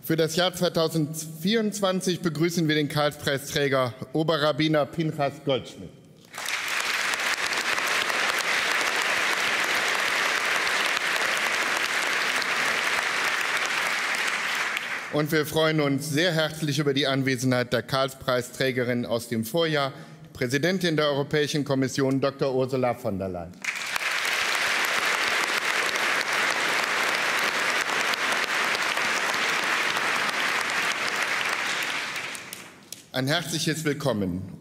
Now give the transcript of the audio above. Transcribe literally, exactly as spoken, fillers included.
Für das Jahr zweitausendvierundzwanzig begrüßen wir den Karlspreisträger Oberrabbiner Pinchas Goldschmidt. Und wir freuen uns sehr herzlich über die Anwesenheit der Karlspreisträgerin aus dem Vorjahr, die Präsidentin der Europäischen Kommission, Doktor Ursula von der Leyen. Ein herzliches Willkommen